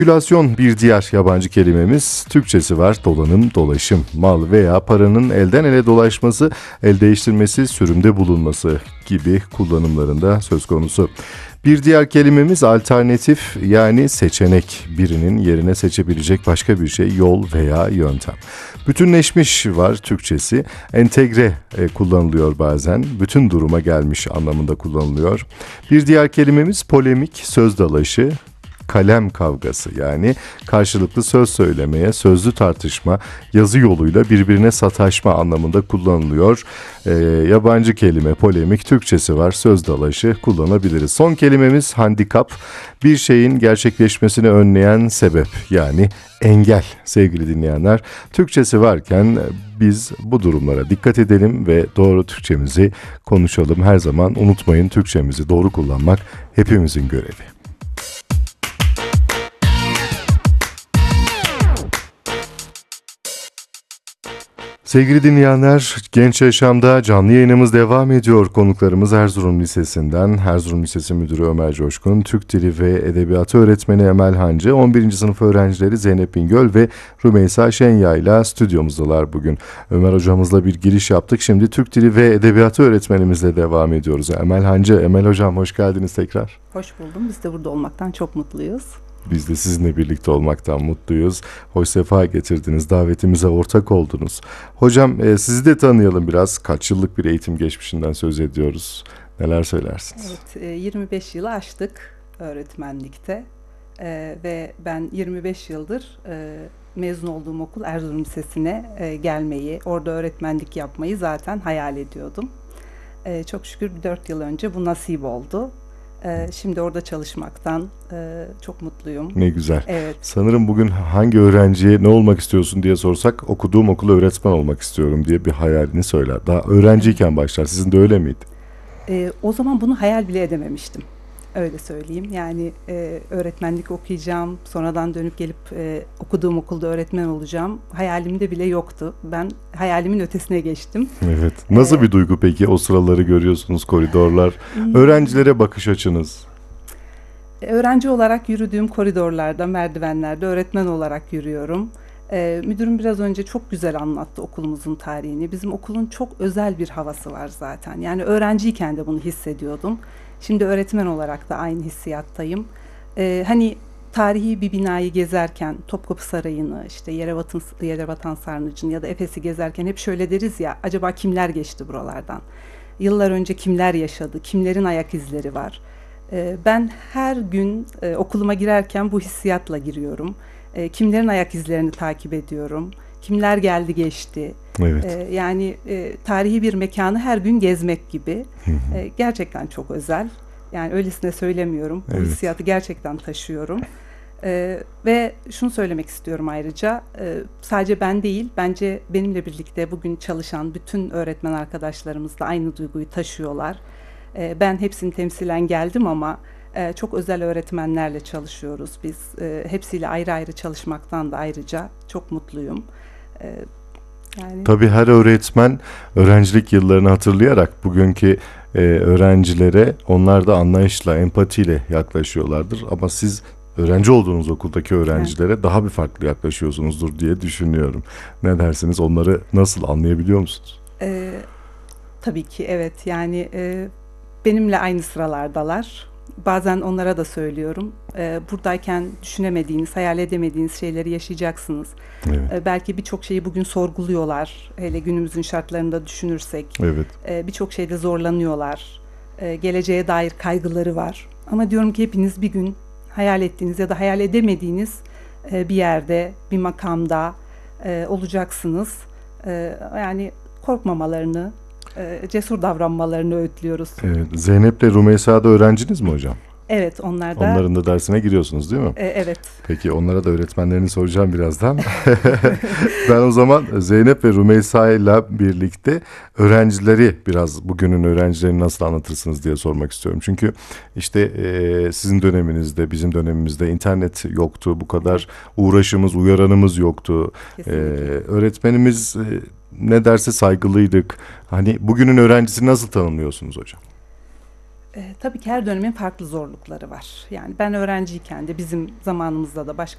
Sirkülasyon bir diğer yabancı kelimemiz. Türkçesi var: dolanım, dolaşım. Mal veya paranın elden ele dolaşması, el değiştirmesi, sürümde bulunması gibi kullanımlarında söz konusu. Bir diğer kelimemiz alternatif, yani seçenek. Birinin yerine seçebilecek başka bir şey, yol veya yöntem. Bütünleşmiş var Türkçesi. Entegre kullanılıyor bazen. Bütün duruma gelmiş anlamında kullanılıyor. Bir diğer kelimemiz polemik, söz dalaşı, kalem kavgası, yani karşılıklı söz söylemeye, sözlü tartışma, yazı yoluyla birbirine sataşma anlamında kullanılıyor. Yabancı kelime polemik, Türkçesi var söz dalaşı, kullanabiliriz. Son kelimemiz handikap, bir şeyin gerçekleşmesini önleyen sebep, yani engel sevgili dinleyenler. Türkçesi varken biz bu durumlara dikkat edelim ve doğru Türkçemizi konuşalım. Her zaman unutmayın, Türkçemizi doğru kullanmak hepimizin görevi. Sevgili dinleyenler, Genç Yaşam'da canlı yayınımız devam ediyor. Konuklarımız Erzurum Lisesi'nden, Erzurum Lisesi Müdürü Ömer Coşkun, Türk Dili ve Edebiyatı Öğretmeni Emel Hancı, 11. sınıf öğrencileri Zeynep Bingöl ve Rümeysa Şenyay ile stüdyomuzdalar bugün. Ömer hocamızla bir giriş yaptık. Şimdi Türk Dili ve Edebiyatı öğretmenimizle devam ediyoruz. Emel Hancı, Emel hocam hoş geldiniz tekrar. Hoş buldum. Biz de burada olmaktan çok mutluyuz. Biz de sizinle birlikte olmaktan mutluyuz. Hoş sefa getirdiniz, davetimize ortak oldunuz. Hocam sizi de tanıyalım biraz. Kaç yıllık bir eğitim geçmişinden söz ediyoruz? Neler söylersiniz? Evet, 25 yılı aştık öğretmenlikte ve ben 25 yıldır mezun olduğum okul Erzurum Lisesi'ne gelmeyi, orada öğretmenlik yapmayı zaten hayal ediyordum. Çok şükür 4 yıl önce bu nasip oldu. Şimdi orada çalışmaktan çok mutluyum. Ne güzel. Evet. Sanırım bugün hangi öğrenciye ne olmak istiyorsun diye sorsak, okuduğum okula öğretmen olmak istiyorum diye bir hayalini söyler. Daha öğrenciyken başlar. Sizin de öyle miydi? O zaman bunu hayal bile edememiştim. Öyle söyleyeyim. Yani öğretmenlik okuyacağım, sonradan dönüp gelip okuduğum okulda öğretmen olacağım. Hayalimde bile yoktu. Ben hayalimin ötesine geçtim. Evet. Nasıl bir duygu peki? O sıraları görüyorsunuz, koridorlar. Öğrencilere bakış açınız. Öğrenci olarak yürüdüğüm koridorlarda, merdivenlerde öğretmen olarak yürüyorum. Müdürüm biraz önce çok güzel anlattı okulumuzun tarihini. Bizim okulun çok özel bir havası var zaten. Yani öğrenciyken de bunu hissediyordum. Şimdi öğretmen olarak da aynı hissiyattayım. Hani tarihi bir binayı gezerken, Topkapı Sarayı'nı, işte Yerebatan Sarnıcı'nı ya da Efes'i gezerken hep şöyle deriz ya, acaba kimler geçti buralardan? Yıllar önce kimler yaşadı, kimlerin ayak izleri var? Ben her gün okuluma girerken bu hissiyatla giriyorum. Kimlerin ayak izlerini takip ediyorum. Kimler geldi geçti. Evet. Yani tarihi bir mekanı her gün gezmek gibi. Gerçekten çok özel. Yani öylesine söylemiyorum. Bu Evet. hissiyatı gerçekten taşıyorum. Ve şunu söylemek istiyorum ayrıca. Sadece ben değil, bence benimle birlikte bugün çalışan bütün öğretmen arkadaşlarımız da aynı duyguyu taşıyorlar. Ben hepsini temsilen geldim ama çok özel öğretmenlerle çalışıyoruz biz. Hepsiyle ayrı ayrı çalışmaktan da ayrıca çok mutluyum. Yani Tabii her öğretmen öğrencilik yıllarını hatırlayarak bugünkü öğrencilere onlar da anlayışla, empatiyle yaklaşıyorlardır. Ama siz öğrenci olduğunuz okuldaki öğrencilere daha bir farklı yaklaşıyorsunuzdur diye düşünüyorum. Ne dersiniz? Onları nasıl anlayabiliyor musunuz? tabii ki evet. Yani benimle aynı sıralardalar. Bazen onlara da söylüyorum. Buradayken düşünemediğiniz, hayal edemediğiniz şeyleri yaşayacaksınız. Evet. Belki birçok şeyi bugün sorguluyorlar. Hele günümüzün şartlarında düşünürsek. Evet. Birçok şeyde zorlanıyorlar. Geleceğe dair kaygıları var. Ama diyorum ki hepiniz bir gün hayal ettiğiniz ya da hayal edemediğiniz bir yerde, bir makamda olacaksınız. Yani korkmamalarını, cesur davranmalarını öğütlüyoruz. Evet. Zeynep'le Rümeysa'da öğrenciniz mi hocam? Evet, onlar da. Onların da dersine giriyorsunuz değil mi? Evet. Peki onlara da öğretmenlerini soracağım birazdan. Ben o zaman Zeynep ve Rümeysa ile birlikte öğrencileri, biraz bugünün öğrencilerini nasıl anlatırsınız diye sormak istiyorum. Çünkü işte sizin döneminizde, bizim dönemimizde internet yoktu. Bu kadar uğraşımız, uyaranımız yoktu. Öğretmenimiz ne derse saygılıydık. Hani bugünün öğrencisini nasıl tanımlıyorsunuz hocam? Tabii ki her dönemin farklı zorlukları var. Yani ben öğrenciyken de bizim zamanımızda da başka